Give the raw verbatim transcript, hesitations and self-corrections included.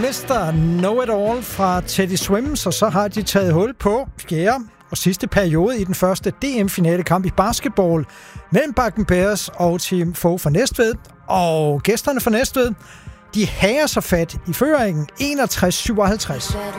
Mister Know It All fra Teddy Swims, og så har de taget hul på fjerde og sidste periode i den første D M-finalekamp i basketball mellem Bakken Bears og Team Fogh fra Næstved. Og gæsterne fra Næstved, de hager sig fat i føringen enogtres syvoghalvtreds.